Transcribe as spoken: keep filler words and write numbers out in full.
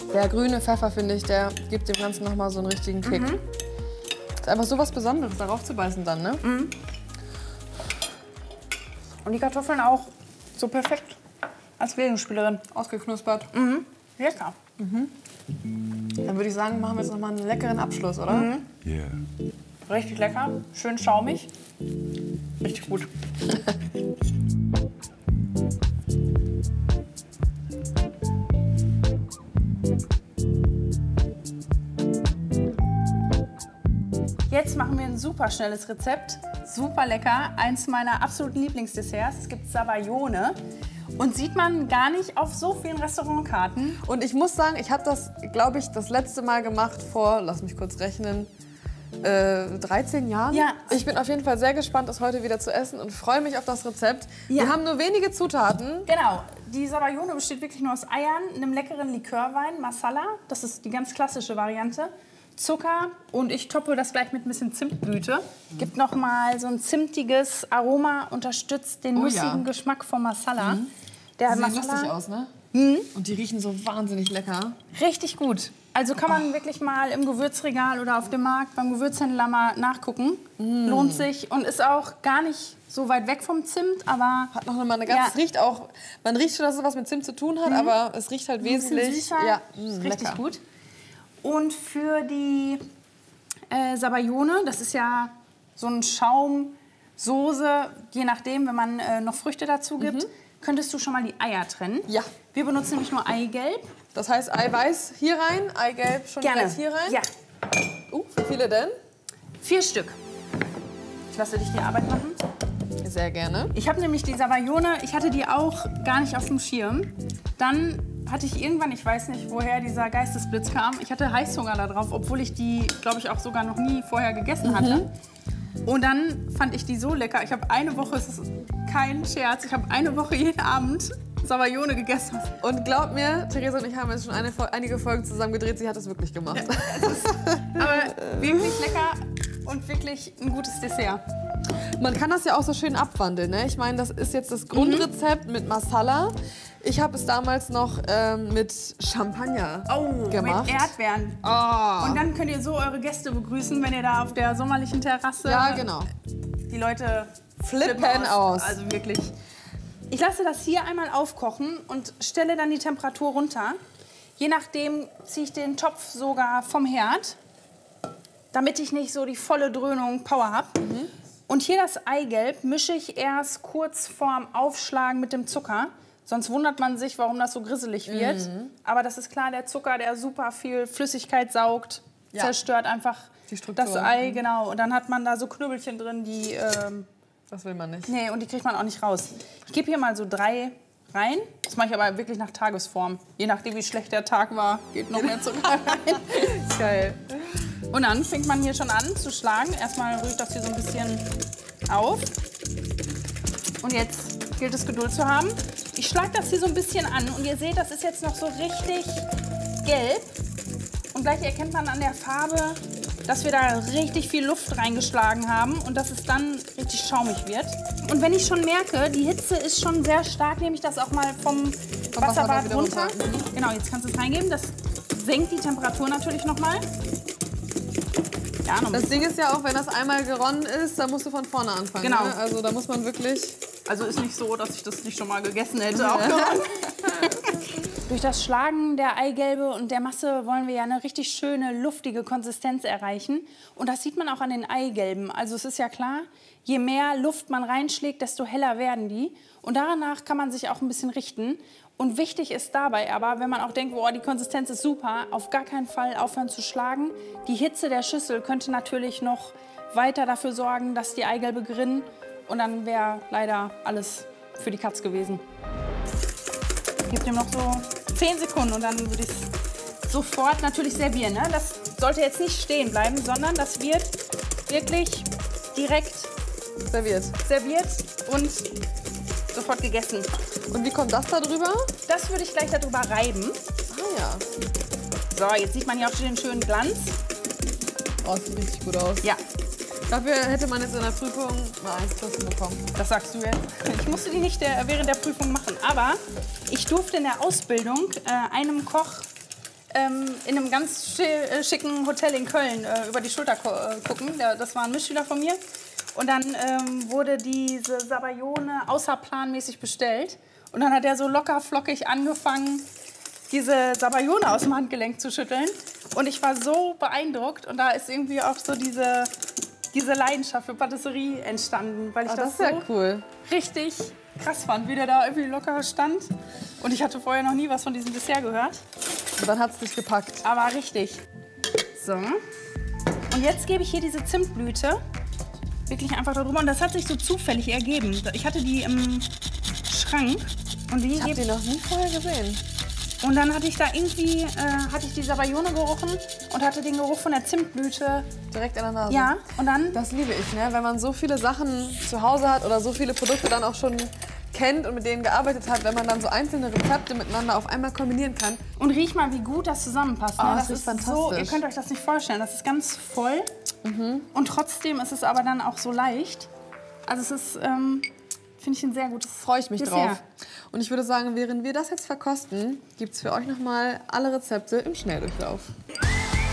Der grüne Pfeffer, finde ich, der gibt dem Ganzen noch mal so einen richtigen Kick. Mhm. Ist einfach so was Besonderes, darauf zu beißen dann, ne? Mhm. Und die Kartoffeln auch so perfekt als Gegenspielerin. Ausgeknuspert. Mhm. Lecker. Mhm. Dann würde ich sagen, machen wir jetzt noch mal einen leckeren Abschluss, oder? Mhm. Yeah. Richtig lecker, schön schaumig. Richtig gut. Jetzt machen wir ein super schnelles Rezept. Super lecker. Eins meiner absoluten Lieblingsdesserts. Es gibt Sabayone. Und sieht man gar nicht auf so vielen Restaurantkarten. Und ich muss sagen, ich habe das, glaube ich, das letzte Mal gemacht vor, lass mich kurz rechnen, äh, dreizehn Jahren. Ja. Ich bin auf jeden Fall sehr gespannt, das heute wieder zu essen und freue mich auf das Rezept. Ja. Wir haben nur wenige Zutaten. Genau. Die Sabayone besteht wirklich nur aus Eiern, einem leckeren Likörwein, Masala. Das ist die ganz klassische Variante. Zucker und ich toppe das gleich mit ein bisschen Zimtblüte. Gibt noch mal so ein zimtiges Aroma, unterstützt den Oh, nussigen ja. Geschmack vom Masala. Mhm. Der Sieht Masala, lustig aus, ne? Mhm. Und die riechen so wahnsinnig lecker. Richtig gut. Also kann man wirklich mal im Gewürzregal oder auf dem Markt beim Gewürzhändler mal nachgucken. Mm. Lohnt sich und ist auch gar nicht so weit weg vom Zimt, aber Hat noch mal eine ganz, Ja. es riecht auch, man riecht schon, dass es was mit Zimt zu tun hat, Mhm. aber es riecht halt ein bisschen wesentlich. süßer. Ja, Ist mh, richtig lecker. gut. Und für die äh, Sabayone, das ist ja so ein Schaumsoße, je nachdem, wenn man äh, noch Früchte dazu gibt, könntest du schon mal die Eier trennen. Ja. Wir benutzen nämlich nur Eigelb. Das heißt Eiweiß hier rein, Eigelb schon Gerne. gleich hier rein. Ja, Uh, wie viele denn? vier Stück. Ich lasse dich die Arbeit machen. Sehr gerne. Ich habe nämlich die Sabayone, ich hatte die auch gar nicht auf dem Schirm. Dann hatte ich irgendwann, ich weiß nicht, woher dieser Geistesblitz kam, ich hatte Heißhunger da drauf, obwohl ich die, glaube ich, auch sogar noch nie vorher gegessen hatte. Und dann fand ich die so lecker. Ich habe eine Woche, es ist kein Scherz, ich habe eine Woche jeden Abend Sabayone gegessen. Und glaub mir, Theresa und ich haben jetzt schon eine, einige Folgen zusammen gedreht. Sie hat es wirklich gemacht. Aber wirklich lecker und wirklich ein gutes Dessert. Man kann das ja auch so schön abwandeln. Ne? Ich meine, das ist jetzt das Grundrezept mit Masala. Ich habe es damals noch ähm, mit Champagner Oh, gemacht. mit Erdbeeren. Oh. Und dann könnt ihr so eure Gäste begrüßen, wenn ihr da auf der sommerlichen Terrasse... Ja, genau. Die Leute Flippen aus. Also wirklich. Ich lasse das hier einmal aufkochen und stelle dann die Temperatur runter. Je nachdem ziehe ich den Topf sogar vom Herd, damit ich nicht so die volle Dröhnung Power habe. Mhm. Und hier das Eigelb mische ich erst kurz vorm Aufschlagen mit dem Zucker. Sonst wundert man sich, warum das so grisselig wird. Mhm. Aber das ist klar, der Zucker, der super viel Flüssigkeit saugt, Ja. zerstört einfach Die Struktur. das Ei. Genau. Und dann hat man da so Knüppelchen drin, die... Ähm, Das will man nicht. Nee, und die kriegt man auch nicht raus. Ich gebe hier mal so drei rein. Das mache ich aber wirklich nach Tagesform. Je nachdem, wie schlecht der Tag war, geht noch mehr Zucker rein. Geil. Und dann fängt man hier schon an zu schlagen. Erstmal rührt das hier so ein bisschen auf. Und jetzt gilt es, Geduld zu haben. Ich schlage das hier so ein bisschen an. Und ihr seht, das ist jetzt noch so richtig gelb. Und gleich erkennt man an der Farbe, dass wir da richtig viel Luft reingeschlagen haben und dass es dann richtig schaumig wird. Und wenn ich schon merke, die Hitze ist schon sehr stark, nehme ich das auch mal vom, Vom Wasserbad Wasserbad wieder runter. runter. Mhm. Genau, jetzt kannst du es reingeben. Das senkt die Temperatur natürlich nochmal. Ja, noch ein Das bisschen. Ding ist ja auch, wenn das einmal geronnen ist, dann musst du von vorne anfangen. Genau. Ne? Also da muss man wirklich... Also ist nicht so, dass ich das nicht schon mal gegessen hätte. Auch Durch das Schlagen der Eigelbe und der Masse wollen wir ja eine richtig schöne, luftige Konsistenz erreichen. Und das sieht man auch an den Eigelben. Also es ist ja klar, je mehr Luft man reinschlägt, desto heller werden die. Und danach kann man sich auch ein bisschen richten. Und wichtig ist dabei aber, wenn man auch denkt, boah, die Konsistenz ist super, auf gar keinen Fall aufhören zu schlagen. Die Hitze der Schüssel könnte natürlich noch weiter dafür sorgen, dass die Eigelbe gerinnen. Und dann wäre leider alles für die Katz gewesen. Ich gebe dem noch so zehn Sekunden und dann würde ich es sofort natürlich servieren. Ne? Das sollte jetzt nicht stehen bleiben, sondern das wird wirklich direkt Serviert. serviert und sofort gegessen. Und wie kommt das da drüber? Das würde ich gleich darüber reiben. Ah ja. So, jetzt sieht man hier auch schon den schönen Glanz. Oh, das sieht richtig gut aus. Ja, Dafür hätte man jetzt in der Prüfung mal eins plus bekommen. das sagst du jetzt. Ich musste die nicht der, während der Prüfung machen, aber ich durfte in der Ausbildung äh, einem Koch ähm, in einem ganz schicken Hotel in Köln äh, über die Schulter gucken. Das war ein Mitschüler von mir. Und dann ähm, wurde diese Sabayone außerplanmäßig bestellt. Und dann hat er so locker flockig angefangen, diese Sabayone aus dem Handgelenk zu schütteln. Und ich war so beeindruckt. Und da ist irgendwie auch so diese, diese Leidenschaft für Patisserie entstanden. Weil ich Oh, das, das ist ja so cool. richtig krass fand, wie der da irgendwie locker stand. Und ich hatte vorher noch nie was von diesem Dessert gehört. Und dann hat es dich gepackt. Aber richtig. So. Und jetzt gebe ich hier diese Zimtblüte wirklich einfach da drüber. Und das hat sich so zufällig ergeben. Ich hatte die im Schrank. Und die Ich habe die noch nie vorher gesehen. Und dann hatte ich da irgendwie, äh, hatte ich die Sabayone gerochen und hatte den Geruch von der Zimtblüte. Direkt in der Nase. Ja, und dann? Das liebe ich, ne? Wenn man so viele Sachen zu Hause hat oder so viele Produkte dann auch schon kennt und mit denen gearbeitet hat, wenn man dann so einzelne Rezepte miteinander auf einmal kombinieren kann. Und riech mal, wie gut das zusammenpasst. Ne? Oh, das, das ist ist fantastisch. so, ihr könnt euch das nicht vorstellen. Das ist ganz voll. Mhm. Und trotzdem ist es aber dann auch so leicht. Also es ist, ähm, finde ich, ein sehr gutes Freue ich mich Dessert. drauf. Und ich würde sagen, während wir das jetzt verkosten, gibt es für euch nochmal alle Rezepte im Schnelldurchlauf.